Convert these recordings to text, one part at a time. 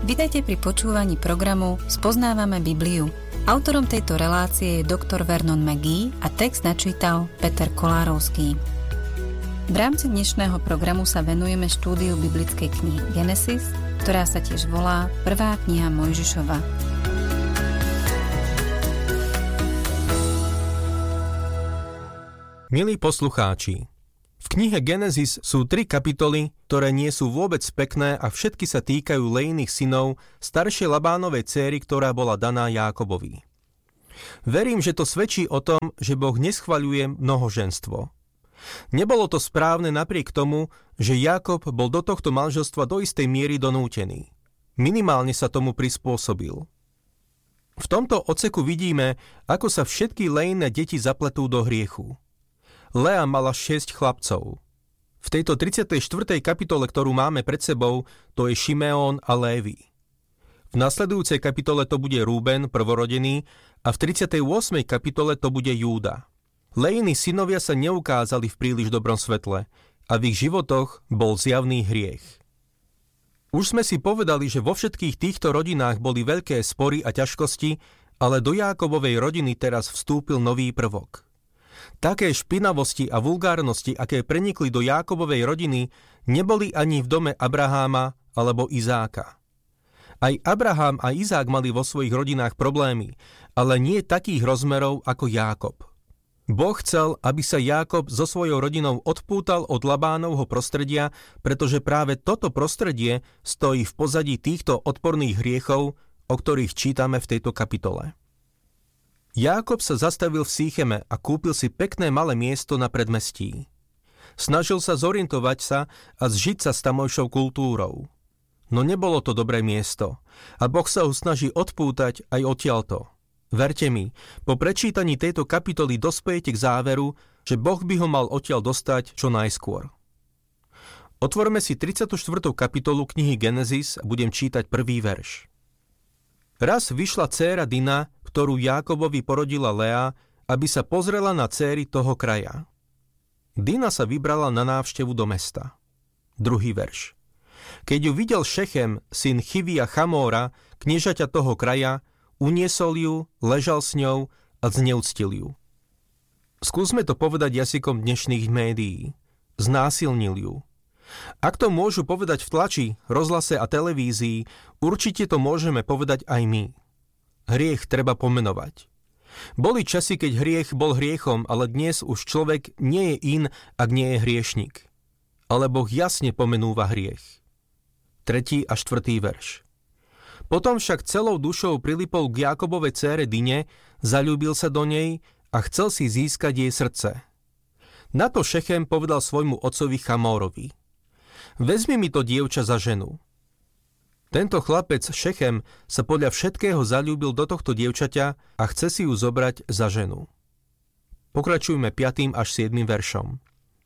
Vitajte pri počúvaní programu Spoznávame Bibliu. Autorom tejto relácie je doktor Vernon McGee a text načítal Peter Kolárovský. V rámci dnešného programu sa venujeme štúdiu biblickej knihy Genesis, ktorá sa tiež volá Prvá kniha Mojžišova. Milí poslucháči, v knihe Genesis sú 3 kapitoly, ktoré nie sú vôbec pekné a všetky sa týkajú Lejiných synov, staršej Labánovej céry, ktorá bola daná Jákobovi. Verím, že to svedčí o tom, že Boh neschvaľuje mnohoženstvo. Nebolo to správne napriek tomu, že Jákob bol do tohto manželstva do istej miery donútený. Minimálne sa tomu prispôsobil. V tomto odseku vidíme, ako sa všetky Lejine deti zapletú do hriechu. Lea mala 6 chlapcov. V tejto 34. kapitole, ktorú máme pred sebou, to je Šimeón a Lévi. V nasledujúcej kapitole to bude Rúben, prvorodený, a v 38. kapitole to bude Júda. Lejini synovia sa neukázali v príliš dobrom svetle a v ich životoch bol zjavný hriech. Už sme si povedali, že vo všetkých týchto rodinách boli veľké spory a ťažkosti, ale do Jákobovej rodiny teraz vstúpil nový prvok. Také špinavosti a vulgárnosti, aké prenikli do Jákobovej rodiny, neboli ani v dome Abraháma alebo Izáka. Aj Abrahám a Izák mali vo svojich rodinách problémy, ale nie takých rozmerov ako Jákob. Boh chcel, aby sa Jákob so svojou rodinou odpútal od Labánovho prostredia, pretože práve toto prostredie stojí v pozadí týchto odporných hriechov, o ktorých čítame v tejto kapitole. Jákob sa zastavil v Sícheme a kúpil si pekné malé miesto na predmestí. Snažil sa zorientovať sa a zžiť sa s tamojšou kultúrou. No nebolo to dobré miesto a Boh sa ho snaží odpútať aj odtiaľto. Verte mi, po prečítaní tejto kapitoly dospejete k záveru, že Boh by ho mal odtiaľ dostať čo najskôr. Otvorme si 34. kapitolu knihy Genesis a budem čítať prvý verš. Raz vyšla dcéra Dina, ktorú Jákobovi porodila Lea, aby sa pozrela na dcéry toho kraja. Dina sa vybrala na návštevu do mesta. Druhý verš. Keď ju videl Šechem, syn Chivia Chamóra, kniežaťa toho kraja, uniesol ju, ležal s ňou a zneúctil ju. Skúsme to povedať jazykom dnešných médií. Znásilnil ju. Ak to môžu povedať v tlači, rozhlase a televízii, určite to môžeme povedať aj my. Hriech treba pomenovať. Boli časy, keď hriech bol hriechom, ale dnes už človek nie je in, ak nie je hriešnik. Ale Boh jasne pomenúva hriech. 3. a 4. verš. Potom však celou dušou prilipol k Jákobovej dcére Dine, zaľúbil sa do nej a chcel si získať jej srdce. Na to Šechem povedal svojmu otcovi Chamórovi: Vezmi mi to dievča za ženu. Tento chlapec Šechem sa podľa všetkého zaľúbil do tohto dievčaťa a chce si ju zobrať za ženu. Pokračujme 5. až 7. veršom.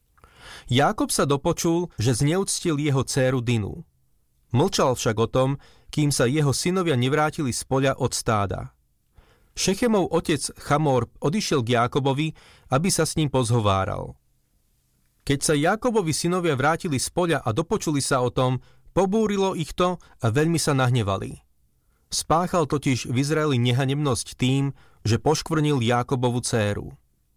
Jákob sa dopočul, že zneúctil jeho dcéru Dinu. Mlčal však o tom, kým sa jeho synovia nevrátili z poľa od stáda. Šechemov otec Chamór odišiel k Jákobovi, aby sa s ním pozhováral. Keď sa Jákobovi synovia vrátili z poľa a dopočuli sa o tom, pobúrilo ich to a veľmi sa nahnevali. Spáchal totiž v Izraeli nehanebnosť tým, že poškvrnil Jákobovu dcéru.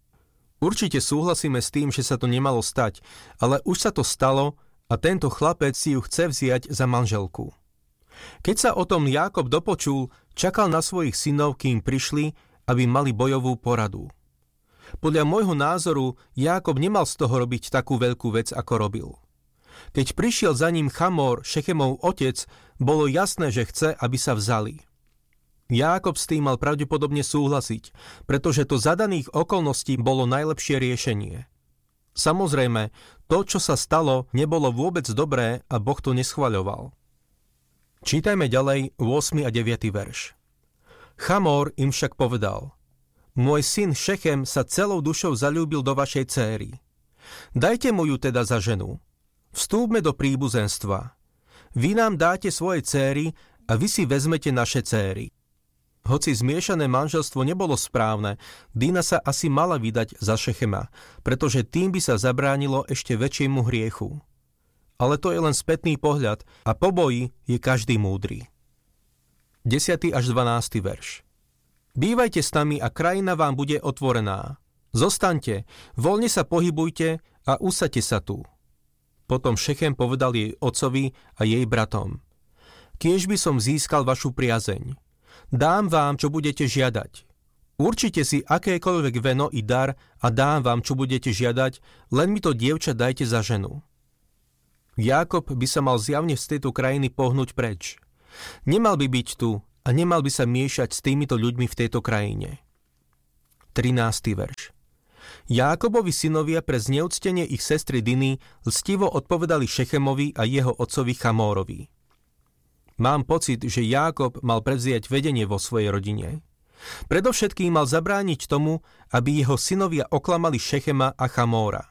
Určite súhlasíme s tým, že sa to nemalo stať, ale už sa to stalo a tento chlapec si ju chce vziať za manželku. Keď sa o tom Jákob dopočul, čakal na svojich synov, kým prišli, aby mali bojovú poradu. Podľa môjho názoru Jákob nemal z toho robiť takú veľkú vec, ako robil. Keď prišiel za ním Chamór, Šechemov otec, bolo jasné, že chce, aby sa vzali. Jákob s tým mal pravdepodobne súhlasiť, pretože to za daných okolností bolo najlepšie riešenie. Samozrejme, to, čo sa stalo, nebolo vôbec dobré a Boh to neschvaľoval. Čítajme ďalej 8. a 9. verš. Chamór im však povedal: Môj syn Šechem sa celou dušou zaľúbil do vašej dcéry. Dajte mu ju teda za ženu. Vstúpme do príbuzenstva. Vy nám dáte svoje dcéry a vy si vezmete naše dcéry. Hoci zmiešané manželstvo nebolo správne, Dina sa asi mala vydať za Šechema, pretože tým by sa zabránilo ešte väčšiemu hriechu. Ale to je len spätný pohľad a po boji je každý múdry. 10. až 12. verš. Bývajte s nami a krajina vám bude otvorená. Zostaňte, voľne sa pohybujte a usaďte sa tu. Potom Šechem povedal jej otcovi a jej bratom. Kiež by som získal vašu priazeň. Dám vám, čo budete žiadať. Určite si akékoľvek veno i dar a dám vám, čo budete žiadať, len mi to dievča dajte za ženu. Jákob by sa mal zjavne z tejto krajiny pohnúť preč. Nemal by byť tu a nemal by sa miešať s týmito ľuďmi v tejto krajine. 13. verš. Jákobovi synovia pre zneúctenie ich sestry Diny lstivo odpovedali Šechemovi a jeho otcovi Chamórovi. Mám pocit, že Jákob mal prevziať vedenie vo svojej rodine. Predovšetkým mal zabrániť tomu, aby jeho synovia oklamali Šechema a Chamóra.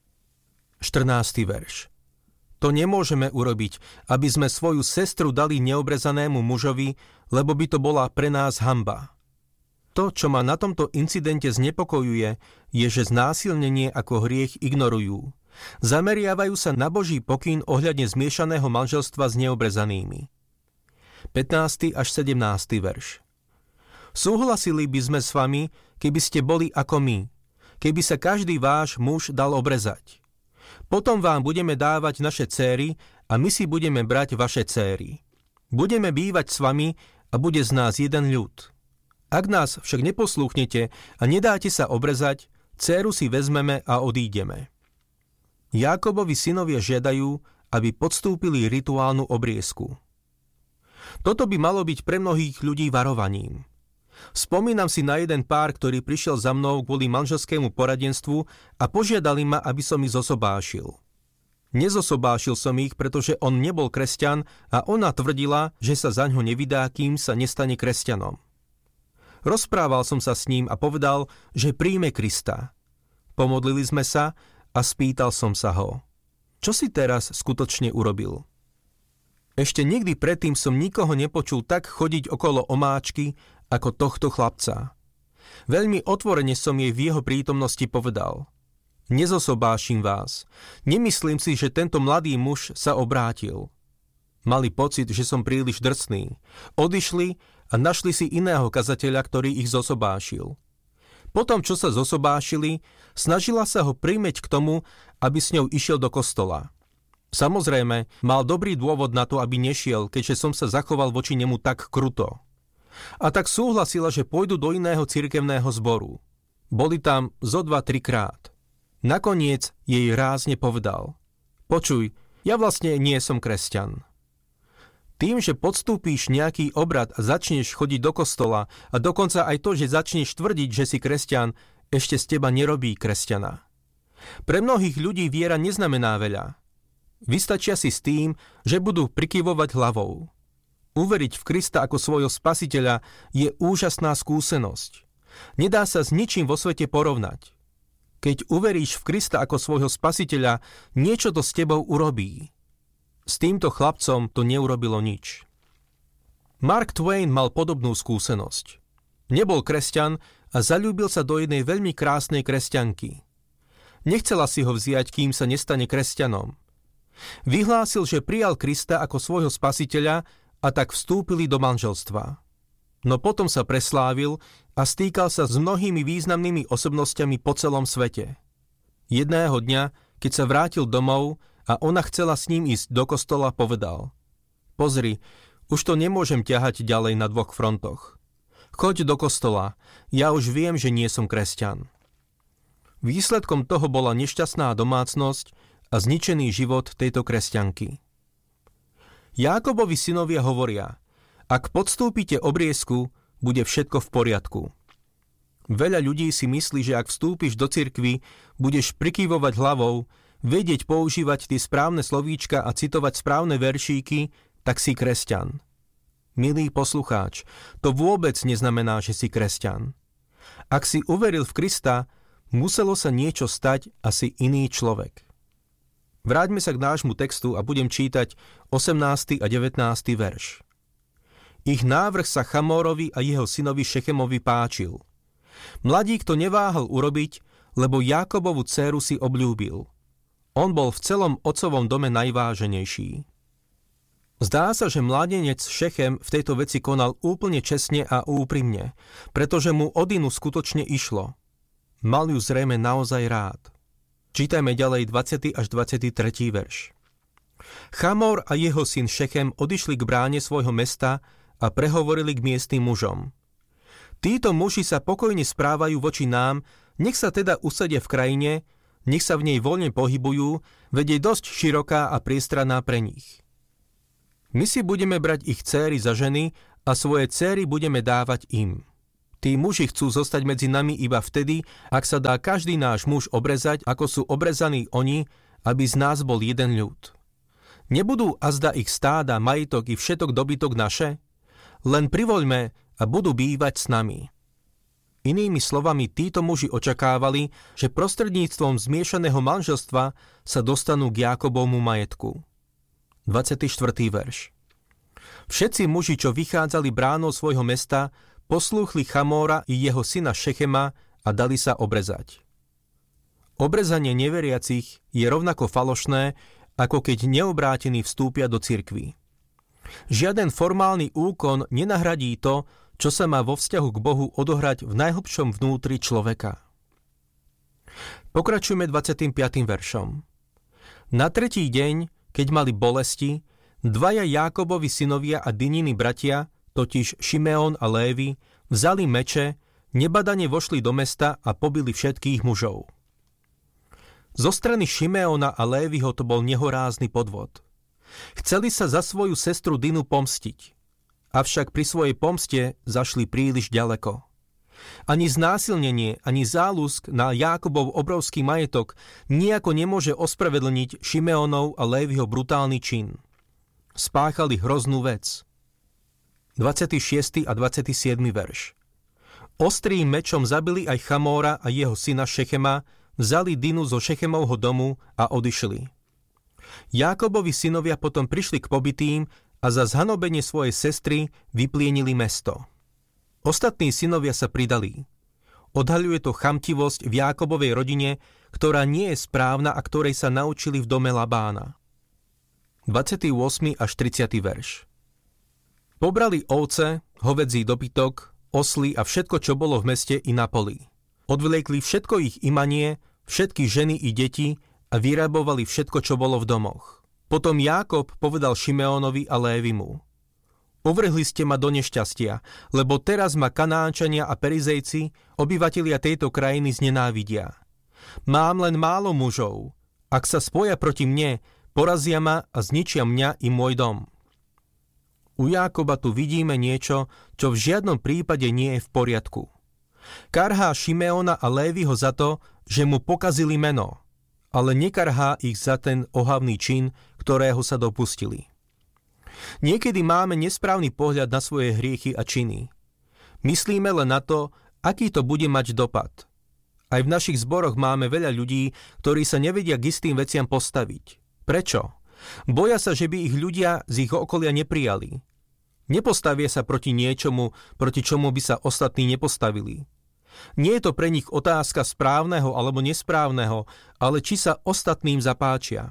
14. verš. To nemôžeme urobiť, aby sme svoju sestru dali neobrezanému mužovi, lebo by to bola pre nás hanba. To, čo ma na tomto incidente znepokojuje, je, že znásilnenie ako hriech ignorujú. Zameriavajú sa na Boží pokyn ohľadne zmiešaného manželstva s neobrezanými. 15. až 17. verš. Súhlasili by sme s vami, keby ste boli ako my, keby sa každý váš muž dal obrezať. Potom vám budeme dávať naše céry a my si budeme brať vaše céry. Budeme bývať s vami a bude z nás jeden ľud. Ak nás však neposlúchnete a nedáte sa obrezať, dcéru si vezmeme a odídeme. Jákobovi synovia žiadajú, aby podstúpili rituálnu obriezku. Toto by malo byť pre mnohých ľudí varovaním. Spomínam si na jeden pár, ktorý prišiel za mnou kvôli manželskému poradenstvu a požiadali ma, aby som ich zosobášil. Nezosobášil som ich, pretože on nebol kresťan a ona tvrdila, že sa zaňho nevydá, kým sa nestane kresťanom. Rozprával som sa s ním a povedal, že príjme Krista. Pomodlili sme sa a spýtal som sa ho. Čo si teraz skutočne urobil? Ešte nikdy predtým som nikoho nepočul tak chodiť okolo omáčky ako tohto chlapca. Veľmi otvorene som jej v jeho prítomnosti povedal. Nezosobášim vás. Nemyslím si, že tento mladý muž sa obrátil. Mali pocit, že som príliš drsný. Odišli a našli si iného kazateľa, ktorý ich zosobášil. Potom, čo sa zosobášili, snažila sa ho primäť k tomu, aby s ňou išiel do kostola. Samozrejme, mal dobrý dôvod na to, aby nešiel, keďže som sa zachoval voči nemu tak kruto. A tak súhlasila, že pôjdu do iného cirkevného zboru. Boli tam zo 2-3 krát. Nakoniec jej rázne povedal. Počuj, ja vlastne nie som kresťan. Tým, že podstúpíš nejaký obrad a začneš chodiť do kostola a dokonca aj to, že začneš tvrdiť, že si kresťan, ešte z teba nerobí kresťana. Pre mnohých ľudí viera neznamená veľa. Vystačia si s tým, že budú prikyvovať hlavou. Uveriť v Krista ako svojho spasiteľa je úžasná skúsenosť. Nedá sa s ničím vo svete porovnať. Keď uveríš v Krista ako svojho spasiteľa, niečo to s tebou urobí. S týmto chlapcom to neurobilo nič. Mark Twain mal podobnú skúsenosť. Nebol kresťan a zaľúbil sa do jednej veľmi krásnej kresťanky. Nechcela si ho vziať, kým sa nestane kresťanom. Vyhlásil, že prijal Krista ako svojho spasiteľa a tak vstúpili do manželstva. No potom sa preslávil a stýkal sa s mnohými významnými osobnosťami po celom svete. Jedného dňa, keď sa vrátil domov a ona chcela s ním ísť do kostola, povedal: Pozri, už to nemôžem ťahať ďalej na 2 frontoch. Choď do kostola, ja už viem, že nie som kresťan. Výsledkom toho bola nešťastná domácnosť a zničený život tejto kresťanky. Jákobovi synovia hovoria: Ak podstúpite obriezku, bude všetko v poriadku. Veľa ľudí si myslí, že ak vstúpiš do cirkvi, budeš prikyvovať hlavou, vedieť používať tie správne slovíčka a citovať správne veršíky, tak si kresťan. Milý poslucháč, to vôbec neznamená, že si kresťan. Ak si uveril v Krista, muselo sa niečo stať a si iný človek. Vráťme sa k nášmu textu a budem čítať 18. a 19. verš. Ich návrh sa Chamórovi a jeho synovi Šechemovi páčil. Mladík to neváhal urobiť, lebo Jákobovu dcéru si obľúbil. On bol v celom otcovom dome najváženejší. Zdá sa, že mládenec Šechem v tejto veci konal úplne čestne a úprimne, pretože mu o Dinu skutočne išlo. Mal ju zrejme naozaj rád. Čítajme ďalej 20. až 23. verš. Chamor a jeho syn Šechem odišli k bráne svojho mesta a prehovorili k miestnym mužom. Títo muži sa pokojne správajú voči nám, nech sa teda usadia v krajine, nech sa v nej voľne pohybujú, veď je dosť široká a priestranná pre nich. My si budeme brať ich dcéry za ženy a svoje dcéry budeme dávať im. Tí muži chcú zostať medzi nami iba vtedy, ak sa dá každý náš muž obrezať, ako sú obrezaní oni, aby z nás bol jeden ľud. Nebudú azda ich stáda, majetok i všetok dobytok naše? Len privoľme a budú bývať s nami. Inými slovami, títo muži očakávali, že prostredníctvom zmiešaného manželstva sa dostanú k Jákobovmu majetku. 24. verš. Všetci muži, čo vychádzali bránou svojho mesta, poslúchli Chamóra i jeho syna Šechema a dali sa obrezať. Obrezanie neveriacich je rovnako falošné, ako keď neobrátení vstúpia do cirkvi. Žiaden formálny úkon nenahradí to, čo sa má vo vzťahu k Bohu odohrať v najhlbšom vnútri človeka. Pokračujeme 25. veršom. Na tretí deň, keď mali bolesti, dvaja Jákobovi synovia a Dinini bratia, totiž Šimeón a Lévi, vzali meče, nebadane vošli do mesta a pobili všetkých mužov. Zo strany Šimeóna a Léviho to bol nehorázny podvod. Chceli sa za svoju sestru Dinu pomstiť, avšak pri svojej pomste zašli príliš ďaleko. Ani znásilnenie, ani záľusk na Jákobov obrovský majetok nijako nemôže ospravedlniť Šimeónov a Léviho brutálny čin. Spáchali hroznú vec. 26. a 27. verš. Ostrým mečom zabili aj Chamóra a jeho syna Šechema, vzali Dinu zo Šechemovho domu a odišli. Jákobovi synovia potom prišli k pobitým a za zhanobenie svojej sestry vyplienili mesto. Ostatní synovia sa pridali. Odhaľuje to chamtivosť v Jákobovej rodine, ktorá nie je správna a ktorej sa naučili v dome Labána. 28. až 30. verš. Pobrali ovce, hovädzí dobytok, osly a všetko, čo bolo v meste i na poli. Odvliekli všetko ich imanie, všetky ženy i deti a vyrabovali všetko, čo bolo v domoch. Potom Jákob povedal Šimeónovi a Lévimu: Uvrhli ste ma do nešťastia, lebo teraz ma Kanánčania a Perizejci, obyvatelia tejto krajiny, znenávidia. Mám len málo mužov. Ak sa spoja proti mne, porazia ma a zničia mňa i môj dom. U Jákoba tu vidíme niečo, čo v žiadnom prípade nie je v poriadku. Karhá Šimeóna a Léviho za to, že mu pokazili meno, ale nekarhá ich za ten ohavný čin, ktorého sa dopustili. Niekedy máme nesprávny pohľad na svoje hriechy a činy. Myslíme len na to, aký to bude mať dopad. Aj v našich zboroch máme veľa ľudí, ktorí sa nevedia k istým veciam postaviť. Prečo? Boja sa, že by ich ľudia z ich okolia neprijali. Nepostavia sa proti niečomu, proti čomu by sa ostatní nepostavili. Nie je to pre nich otázka správneho alebo nesprávneho, ale či sa ostatným zapáčia.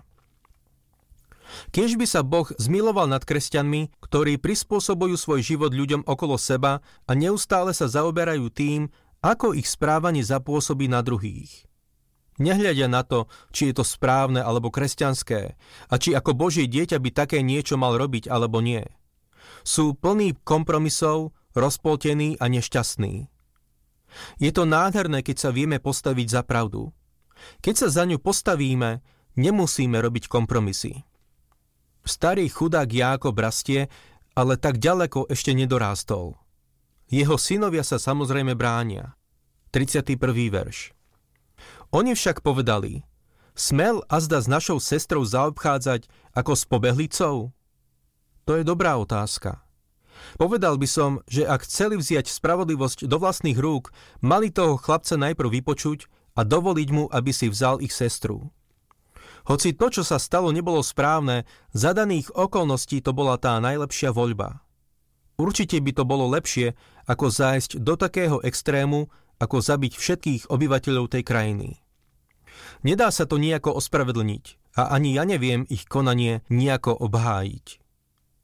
Kiež by sa Boh zmiloval nad kresťanmi, ktorí prispôsobujú svoj život ľuďom okolo seba a neustále sa zaoberajú tým, ako ich správanie zapôsobí na druhých. Nehľadia na to, či je to správne alebo kresťanské a či ako Božie dieťa by také niečo mal robiť alebo nie. Sú plní kompromisov, rozpoltení a nešťastní. Je to nádherné, keď sa vieme postaviť za pravdu. Keď sa za ňu postavíme, nemusíme robiť kompromisy. Starý chudák Jákob rastie, ale tak ďaleko ešte nedorástol. Jeho synovia sa samozrejme bránia. 31. verš. Oni však povedali: Smel azda s našou sestrou zaobchádzať ako s pobehlicou? To je dobrá otázka. Povedal by som, že ak chceli vziať spravodlivosť do vlastných rúk, mali toho chlapca najprv vypočuť a dovoliť mu, aby si vzal ich sestru. Hoci to, čo sa stalo, nebolo správne, za daných okolností to bola tá najlepšia voľba. Určite by to bolo lepšie, ako zájsť do takého extrému, ako zabiť všetkých obyvateľov tej krajiny. Nedá sa to nejako ospravedlniť a ani ja neviem ich konanie nejako obhájiť.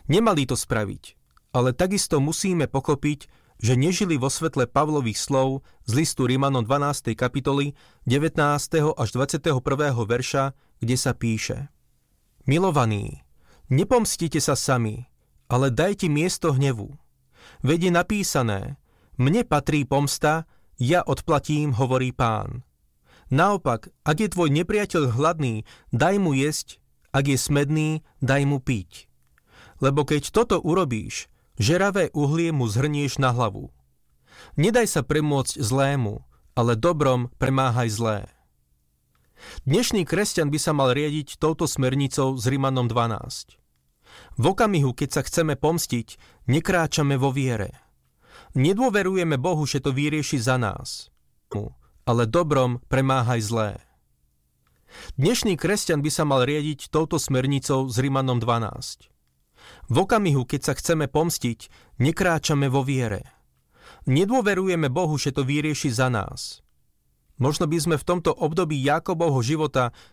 Nemali to spraviť, ale takisto musíme pochopiť, že nežili vo svetle Pavlových slov z listu Rimanom 12. kapitoly 19. až 21. verša, kde sa píše: Milovaní, nepomstite sa sami, ale dajte miesto hnevu. Veď je napísané: Mne patrí pomsta, ja odplatím, hovorí Pán. Naopak, ak je tvoj nepriateľ hladný, daj mu jesť, ak je smedný, daj mu piť. Lebo keď toto urobíš, žeravé uhlie mu zhrnieš na hlavu. Nedaj sa premôcť zlému, ale dobrom premáhaj zlé. Dnešný kresťan by sa mal riadiť touto smernicou z Rimanom 12. V okamihu, keď sa chceme pomstiť, nekráčame vo viere. Nedôverujeme Bohu, že to vyrieši za nás, ale dobrom premáhaj zlé. Dnešný kresťan by sa mal riadiť touto smernicou z Rimanom 12. V okamihu, keď sa chceme pomstiť, nekráčame vo viere. Nedôverujeme Bohu, že to vyrieši za nás. Možno by sme v tomto období Jákobovho života